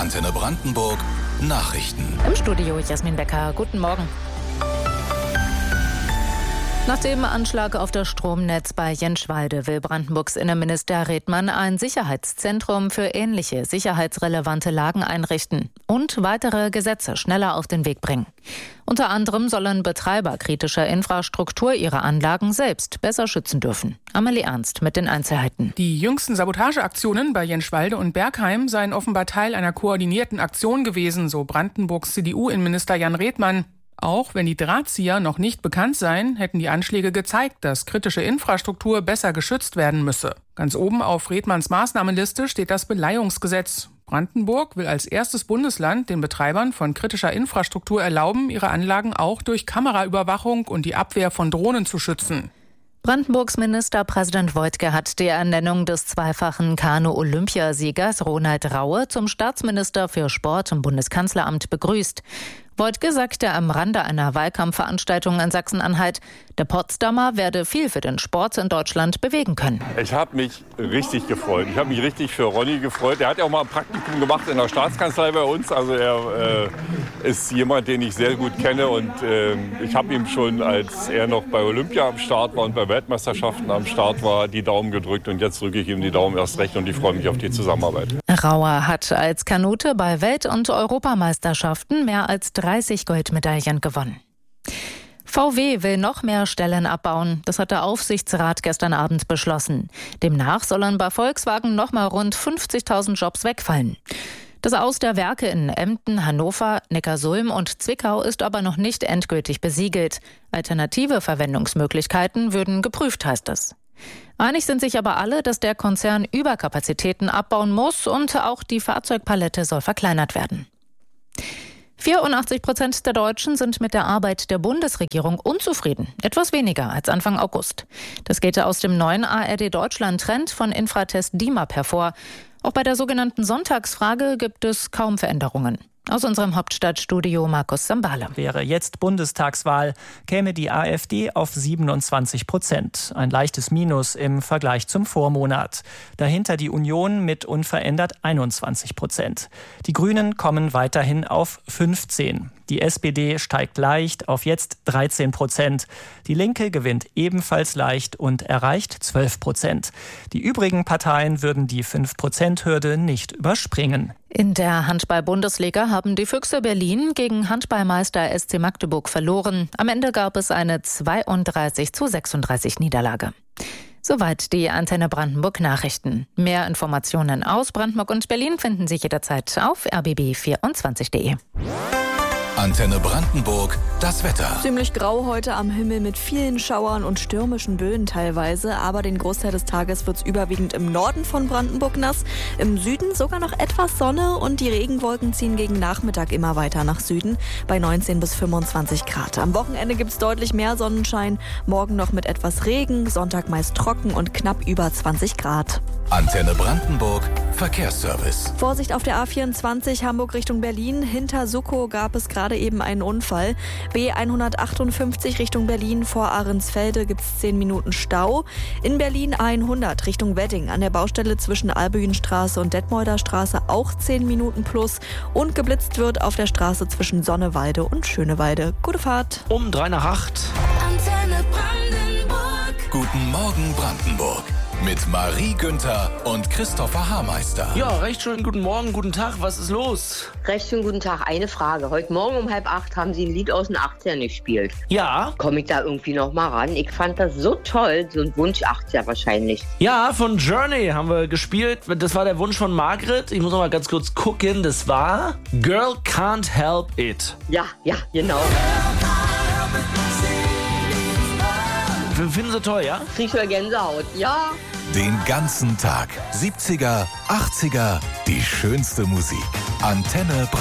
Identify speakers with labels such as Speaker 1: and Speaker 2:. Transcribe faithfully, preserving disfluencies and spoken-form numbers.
Speaker 1: Antenne Brandenburg Nachrichten.
Speaker 2: Im Studio Jasmin Becker. Guten Morgen. Nach dem Anschlag auf das Stromnetz bei Jenschwalde will Brandenburgs Innenminister Redmann ein Sicherheitszentrum für ähnliche sicherheitsrelevante Lagen einrichten und weitere Gesetze schneller auf den Weg bringen. Unter anderem sollen Betreiber kritischer Infrastruktur ihre Anlagen selbst besser schützen dürfen. Amelie Ernst mit den Einzelheiten.
Speaker 3: Die jüngsten Sabotageaktionen bei Jenschwalde und Bergheim seien offenbar Teil einer koordinierten Aktion gewesen, so Brandenburgs C D U-Innenminister Jan Redmann. Auch wenn die Drahtzieher noch nicht bekannt seien, hätten die Anschläge gezeigt, dass kritische Infrastruktur besser geschützt werden müsse. Ganz oben auf Redmanns Maßnahmenliste steht das Beleihungsgesetz. Brandenburg will als erstes Bundesland den Betreibern von kritischer Infrastruktur erlauben, ihre Anlagen auch durch Kameraüberwachung und die Abwehr von Drohnen zu schützen.
Speaker 2: Brandenburgs Ministerpräsident Woidke hat die Ernennung des zweifachen Kanu-Olympiasiegers Ronald Raue zum Staatsminister für Sport im Bundeskanzleramt begrüßt. Woidke sagte am Rande einer Wahlkampfveranstaltung in Sachsen-Anhalt, der Potsdamer werde viel für den Sport in Deutschland bewegen können.
Speaker 4: Ich habe mich richtig gefreut. Ich habe mich richtig für Ronny gefreut. Er hat ja auch mal ein Praktikum gemacht in der Staatskanzlei bei uns. Also er äh, ist jemand, den ich sehr gut kenne. Und äh, ich habe ihm schon, als er noch bei Olympia am Start war und bei Weltmeisterschaften am Start war, die Daumen gedrückt. Und jetzt drücke ich ihm die Daumen erst recht und ich freue mich auf die Zusammenarbeit.
Speaker 2: Rauer hat als Kanute bei Welt- und Europameisterschaften mehr als dreißig Goldmedaillen gewonnen. V W will noch mehr Stellen abbauen. Das hat der Aufsichtsrat gestern Abend beschlossen. Demnach sollen bei Volkswagen noch mal rund fünfzigtausend Jobs wegfallen. Das Aus der Werke in Emden, Hannover, Neckarsulm und Zwickau ist aber noch nicht endgültig besiegelt. Alternative Verwendungsmöglichkeiten würden geprüft, heißt es. Einig sind sich aber alle, dass der Konzern Überkapazitäten abbauen muss und auch die Fahrzeugpalette soll verkleinert werden. vierundachtzig Prozent der Deutschen sind mit der Arbeit der Bundesregierung unzufrieden. Etwas weniger als Anfang August. Das geht aus dem neuen A R D-Deutschland-Trend von Infratest D I M A P hervor. Auch bei der sogenannten Sonntagsfrage gibt es kaum Veränderungen. Aus unserem Hauptstadtstudio Markus Sambale.
Speaker 5: Wäre jetzt Bundestagswahl, käme die AfD auf siebenundzwanzig Prozent. Ein leichtes Minus im Vergleich zum Vormonat. Dahinter die Union mit unverändert einundzwanzig Prozent. Die Grünen kommen weiterhin auf fünfzehn. Die S P D steigt leicht auf jetzt dreizehn Prozent. Die Linke gewinnt ebenfalls leicht und erreicht zwölf Prozent. Die übrigen Parteien würden die fünf Prozent Hürde nicht überspringen.
Speaker 2: In der Handball-Bundesliga haben die Füchse Berlin gegen Handballmeister S C Magdeburg verloren. Am Ende gab es eine zweiunddreißig zu sechsunddreißig Niederlage. Soweit die Antenne Brandenburg Nachrichten. Mehr Informationen aus Brandenburg und Berlin finden Sie jederzeit auf r b b vierundzwanzig punkt de.
Speaker 1: Antenne Brandenburg, das Wetter.
Speaker 6: Ziemlich grau heute am Himmel mit vielen Schauern und stürmischen Böen teilweise. Aber den Großteil des Tages wird es überwiegend im Norden von Brandenburg nass. Im Süden sogar noch etwas Sonne und die Regenwolken ziehen gegen Nachmittag immer weiter nach Süden bei neunzehn bis fünfundzwanzig Grad. Am Wochenende gibt es deutlich mehr Sonnenschein. Morgen noch mit etwas Regen, Sonntag meist trocken und knapp über zwanzig Grad.
Speaker 1: Antenne Brandenburg, Verkehrsservice.
Speaker 6: Vorsicht auf der A vierundzwanzig Hamburg Richtung Berlin. Hinter Suckow gab es gerade eben einen Unfall. B hundertachtundfünfzig Richtung Berlin vor Ahrensfelde gibt es zehn Minuten Stau. In Berlin A hundert Richtung Wedding an der Baustelle zwischen Albüenstraße und Detmolder Straße auch zehn Minuten plus. Und geblitzt wird auf der Straße zwischen Sonnewalde und Schönewalde. Gute Fahrt.
Speaker 7: Um drei nach acht.
Speaker 1: Antenne Brandenburg. Guten Morgen Brandenburg. Mit Marie Günther und Christopher Haarmeister.
Speaker 7: Ja, recht schönen guten Morgen, guten Tag, was ist los?
Speaker 8: Recht schönen guten Tag, eine Frage. Heute Morgen um halb acht haben Sie ein Lied aus den achtzigern gespielt.
Speaker 7: Ja.
Speaker 8: Komme ich da irgendwie noch mal ran? Ich fand das so toll, so ein Wunsch achtziger wahrscheinlich.
Speaker 7: Ja, von Journey haben wir gespielt. Das war der Wunsch von Margret. Ich muss noch mal ganz kurz gucken. Das war Girl Can't Help It.
Speaker 8: Ja, ja, genau.
Speaker 7: Finden Sie toll, ja?
Speaker 8: Krieg schon Gänsehaut, ja.
Speaker 1: Den ganzen Tag. siebziger, achtziger, die schönste Musik. Antenne Brandenburg.